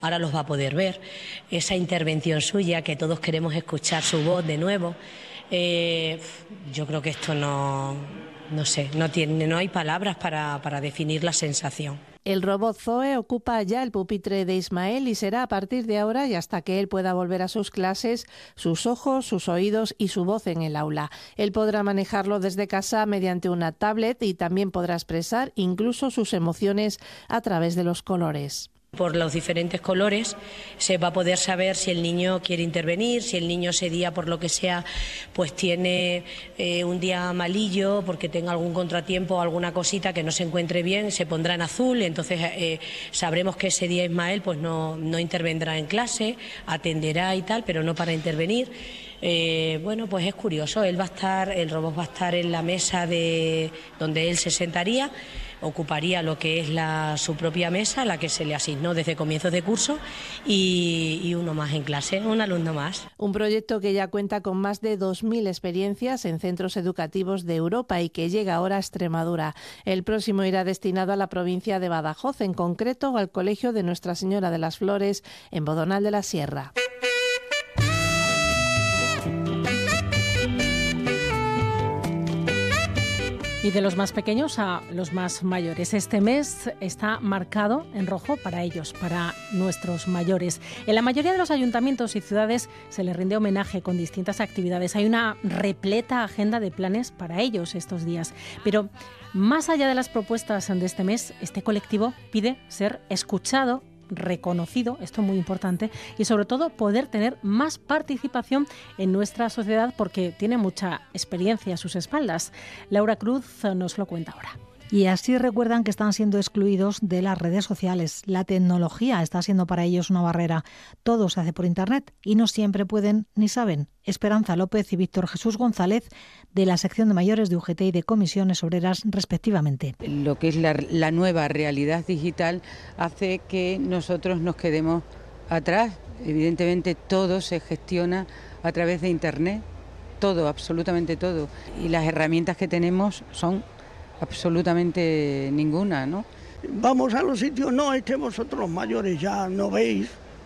Ahora los va a poder ver, esa intervención suya, que todos queremos escuchar su voz de nuevo. Yo creo que esto no hay palabras para definir la sensación. El robot Zoe ocupa ya el pupitre de Ismael y será a partir de ahora y hasta que él pueda volver a sus clases, sus ojos, sus oídos y su voz en el aula. Él podrá manejarlo desde casa mediante una tablet y también podrá expresar incluso sus emociones a través de los colores. Por los diferentes colores se va a poder saber si el niño quiere intervenir, si el niño ese día, por lo que sea, pues tiene un día malillo porque tenga algún contratiempo o alguna cosita que no se encuentre bien, se pondrá en azul, entonces sabremos que ese día Ismael pues no intervendrá en clase, atenderá y tal, pero no para intervenir. Bueno, pues es curioso, el robot va a estar en la mesa donde él se sentaría, ocuparía lo que es su propia mesa, la que se le asignó desde comienzos de curso, y uno más en clase, un alumno más. Un proyecto que ya cuenta con más de 2.000 experiencias en centros educativos de Europa y que llega ahora a Extremadura. El próximo irá destinado a la provincia de Badajoz, en concreto al Colegio de Nuestra Señora de las Flores en Bodonal de la Sierra. Y de los más pequeños a los más mayores. Este mes está marcado en rojo para ellos, para nuestros mayores. En la mayoría de los ayuntamientos y ciudades se les rinde homenaje con distintas actividades. Hay una repleta agenda de planes para ellos estos días. Pero más allá de las propuestas de este mes, este colectivo pide ser escuchado, reconocido, esto es muy importante, y sobre todo poder tener más participación en nuestra sociedad porque tiene mucha experiencia a sus espaldas. Laura Cruz nos lo cuenta ahora. Y así recuerdan que están siendo excluidos de las redes sociales. La tecnología está siendo para ellos una barrera. Todo se hace por Internet y no siempre pueden ni saben. Esperanza López y Víctor Jesús González, de la sección de mayores de UGT y de comisiones obreras, respectivamente. Lo que es la nueva realidad digital hace que nosotros nos quedemos atrás. Evidentemente todo se gestiona a través de Internet. Todo, absolutamente todo. Y las herramientas que tenemos son absolutamente ninguna, ¿no? Vamos a los sitios, no, es que vosotros los mayores ya no veis,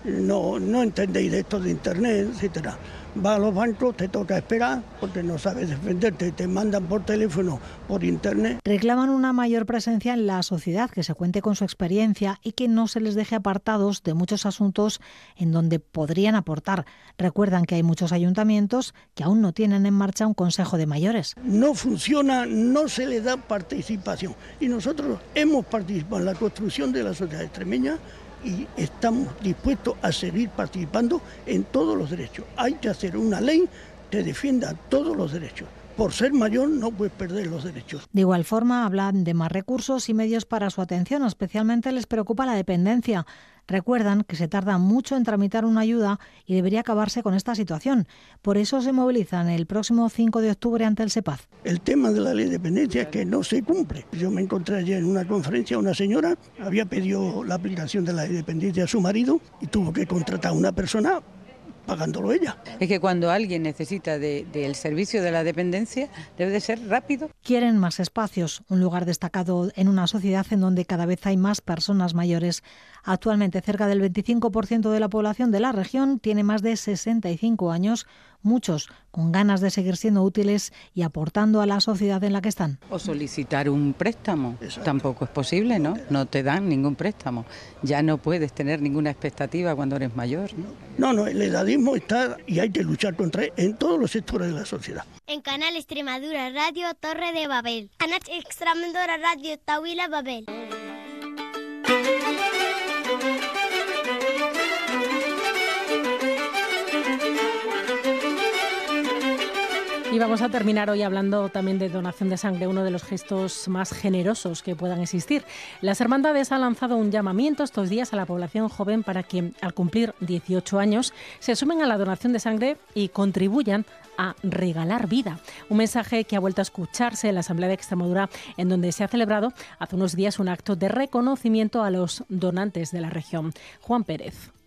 no entendéis de esto de Internet, etcétera. Vas a los bancos, te toca esperar porque no sabes defenderte, te mandan por teléfono, por Internet. Reclaman una mayor presencia en la sociedad, que se cuente con su experiencia y que no se les deje apartados de muchos asuntos en donde podrían aportar. Recuerdan que hay muchos ayuntamientos que aún no tienen en marcha un consejo de mayores. No funciona, no se le da participación. Y nosotros hemos participado en la construcción de la sociedad extremeña y estamos dispuestos a seguir participando en todos los derechos. Hay que hacer una ley que defienda todos los derechos. Por ser mayor no puedes perder los derechos. De igual forma, hablan de más recursos y medios para su atención. Especialmente les preocupa la dependencia. Recuerdan que se tarda mucho en tramitar una ayuda y debería acabarse con esta situación. Por eso se movilizan el próximo 5 de octubre ante el SEPAZ. El tema de la ley de dependencia es que no se cumple. Yo me encontré ayer en una conferencia, una señora había pedido la aplicación de la ley de dependencia a su marido y tuvo que contratar a una persona pagándolo ella. Es que cuando alguien necesita del servicio de la dependencia, debe de ser rápido. Quieren más espacios, un lugar destacado en una sociedad en donde cada vez hay más personas mayores. Actualmente, cerca del 25% de la población de la región tiene más de 65 años, muchos con ganas de seguir siendo útiles y aportando a la sociedad en la que están. O solicitar un préstamo. Exacto. Tampoco es posible, ¿no? No te dan ningún préstamo. Ya no puedes tener ninguna expectativa cuando eres mayor, ¿no? No, el edadismo está y hay que luchar contra él en todos los sectores de la sociedad. En Canal Extremadura Radio Torre de Babel. Canal Extremadura Radio Tahuila Babel. Y vamos a terminar hoy hablando también de donación de sangre, uno de los gestos más generosos que puedan existir. Las hermandades han lanzado un llamamiento estos días a la población joven para que, al cumplir 18 años, se sumen a la donación de sangre y contribuyan a regalar vida. Un mensaje que ha vuelto a escucharse en la Asamblea de Extremadura, en donde se ha celebrado hace unos días un acto de reconocimiento a los donantes de la región. Juan Pérez.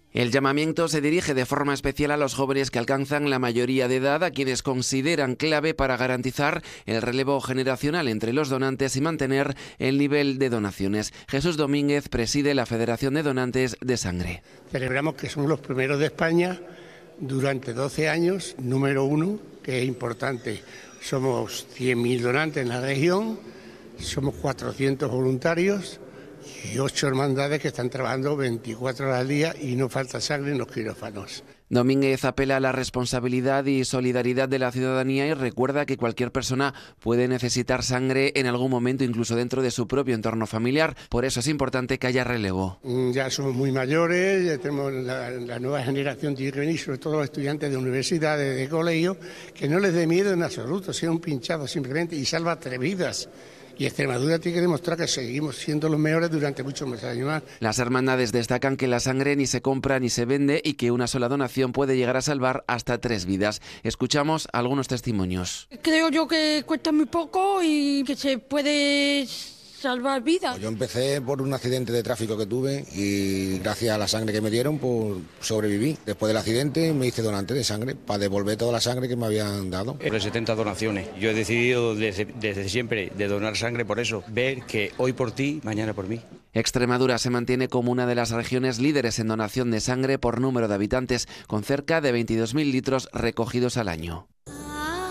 El llamamiento se dirige de forma especial a los jóvenes que alcanzan la mayoría de edad, a quienes consideran clave para garantizar el relevo generacional entre los donantes y mantener el nivel de donaciones. Jesús Domínguez preside la Federación de Donantes de Sangre. Celebramos que somos los primeros de España durante 12 años, número 1, que es importante. Somos 100.000 donantes en la región, somos 400 voluntarios y 8 hermandades que están trabajando 24 horas al día y no falta sangre en los quirófanos. Domínguez apela a la responsabilidad y solidaridad de la ciudadanía y recuerda que cualquier persona puede necesitar sangre en algún momento, incluso dentro de su propio entorno familiar. Por eso es importante que haya relevo. Ya somos muy mayores, ya tenemos la nueva generación tiene que venir, sobre todo los estudiantes de universidades, de colegios, que no les dé miedo en absoluto, sea un pinchado simplemente y salva 3 vidas. Y Extremadura tiene que demostrar que seguimos siendo los mejores durante muchos meses años más. Las hermandades destacan que la sangre ni se compra ni se vende y que una sola donación puede llegar a salvar hasta 3 vidas. Escuchamos algunos testimonios. Creo yo que cuesta muy poco y que se puede salvar vidas. Yo empecé por un accidente de tráfico que tuve y gracias a la sangre que me dieron pues sobreviví. Después del accidente me hice donante de sangre para devolver toda la sangre que me habían dado. Sobre 70 donaciones. Yo he decidido desde siempre de donar sangre por eso. Ver que hoy por ti, mañana por mí. Extremadura se mantiene como una de las regiones líderes en donación de sangre por número de habitantes, con cerca de 22.000 litros recogidos al año.